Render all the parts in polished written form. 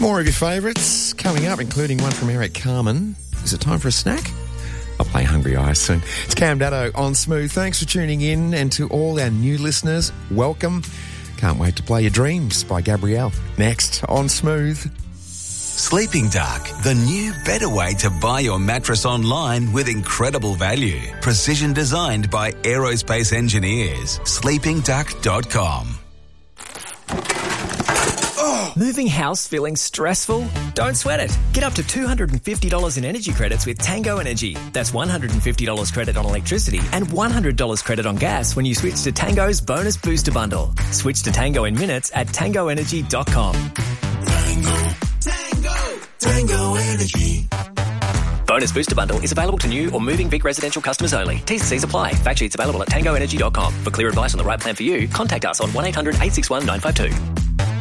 More of your favourites coming up, including one from Eric Carmen. Is it time for a snack? I'll play Hungry Eyes soon. It's Cam Datto on Smooth. Thanks for tuning in, and to all our new listeners, welcome. Can't wait to play Your Dreams by Gabrielle. Next on Smooth. Sleeping Duck, the new, better way to buy your mattress online with incredible value. Precision designed by aerospace engineers. sleepingduck.com. Moving house feeling stressful? Don't sweat it. Get up to $250 in energy credits with Tango Energy. That's $150 credit on electricity and $100 credit on gas when you switch to Tango's Bonus Booster Bundle. Switch to Tango in minutes at tangoenergy.com. Tango Energy. Bonus Booster Bundle is available to new or moving Vic residential customers only. T's and C's apply. Fact sheets available at tangoenergy.com. For clear advice on the right plan for you, contact us on 1-800-861-952.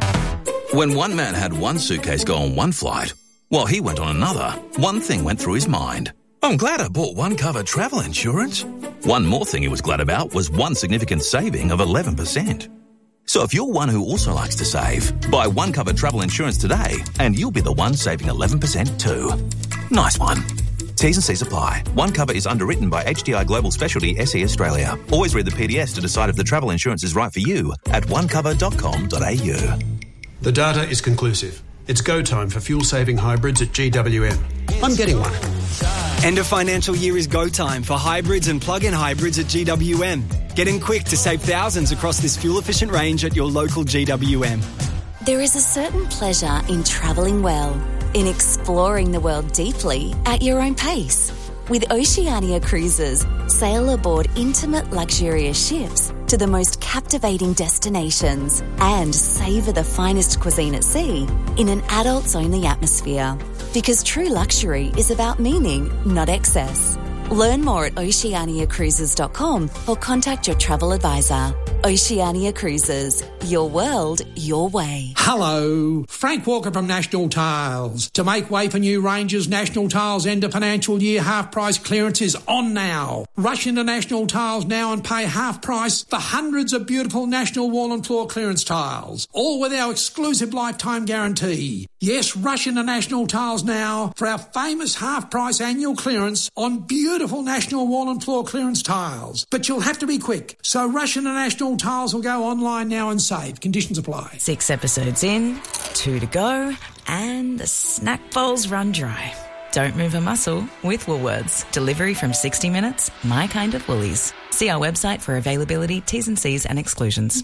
When one man had one suitcase go on one flight, while he went on another, one thing went through his mind. I'm glad I bought one cover travel insurance. One more thing he was glad about was one significant saving of 11%. So if you're one who also likes to save, buy one cover travel insurance today and you'll be the one saving 11% too. Nice one. T's and C's apply. One cover is underwritten by HDI Global Specialty SE Australia. Always read the PDS to decide if the travel insurance is right for you at onecover.com.au. The data is conclusive. It's go time for fuel-saving hybrids at GWM. I'm getting one. End of financial year is go time for hybrids and plug-in hybrids at GWM. Get in quick to save thousands across this fuel-efficient range at your local GWM. There is a certain pleasure in travelling well, in exploring the world deeply at your own pace. With Oceania Cruises, sail aboard intimate, luxurious ships to the most captivating destinations and savour the finest cuisine at sea in an adults-only atmosphere. Because true luxury is about meaning, not excess. Learn more at oceaniacruises.com or contact your travel advisor. Oceania Cruises, your world, your way. Hello, Frank Walker from National Tiles. To make way for new ranges, National Tiles end of financial year half price clearance is on now. Rush into National Tiles now and pay half price for hundreds of beautiful National wall and floor clearance tiles, all with our exclusive lifetime guarantee. Yes, rush into National Tiles now for our famous half price annual clearance on beautiful National wall and floor clearance tiles. But you'll have to be quick, so rush into National Tiles will go online now and save. Conditions apply. 6 episodes in, 2 to go, and the snack bowls run dry. Don't move a muscle with Woolworths. Delivery from 60 minutes, my kind of Woolies. See our website for availability, T's and C's and exclusions.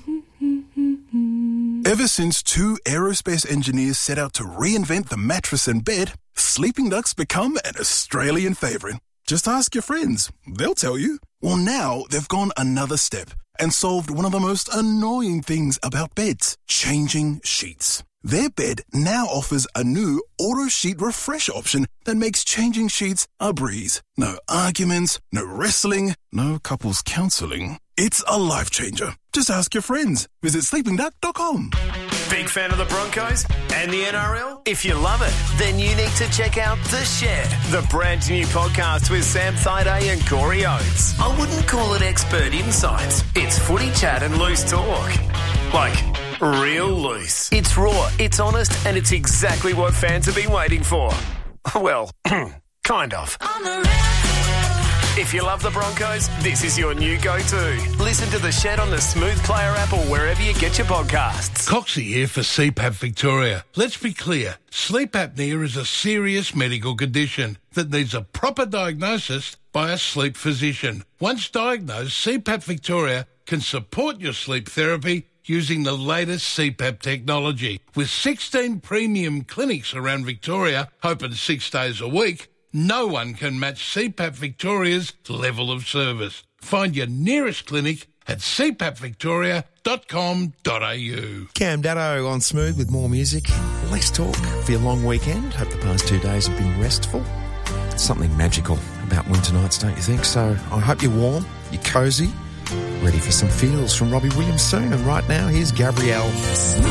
Ever since two aerospace engineers set out to reinvent the mattress and bed, Sleeping Duck's become an Australian favourite. Just ask your friends. They'll tell you. Well, now they've gone another step and solved one of the most annoying things about beds, changing sheets. Their bed now offers a new auto sheet refresh option that makes changing sheets a breeze. No arguments, no wrestling, no couples counselling. It's a life changer. Just ask your friends. Visit sleepingduck.com. Big fan of the Broncos and the NRL? If you love it, then you need to check out The Shed, the brand new podcast with Sam Thaiday and Corey Oates. I wouldn't call it expert insights. It's footy chat and loose talk. Like, real loose. It's raw, it's honest, and it's exactly what fans have been waiting for. Well, kind of. If you love the Broncos, this is your new go-to. Listen to The Shed on the Smooth Player app or wherever you get your podcasts. Coxie here for CPAP Victoria. Let's be clear. Sleep apnea is a serious medical condition that needs a proper diagnosis by a sleep physician. Once diagnosed, CPAP Victoria can support your sleep therapy using the latest CPAP technology. With 16 premium clinics around Victoria, open 6 days a week, no one can match CPAP Victoria's level of service. Find your nearest clinic at cpappvictoria.com.au. Cam Datto on Smooth with more music, less talk for your long weekend. Hope the past 2 days have been restful. It's something magical about winter nights, don't you think? So I hope you're warm, you're cosy, ready for some feels from Robbie Williams soon. And right now, here's Gabrielle.